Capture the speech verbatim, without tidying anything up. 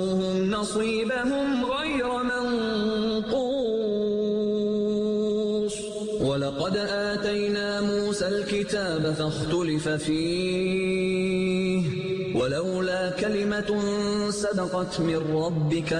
نصيبهم غير منقوص ولقد آتينا موسى الكتاب فاختلف فيه ولولا كلمة سبقت من ربك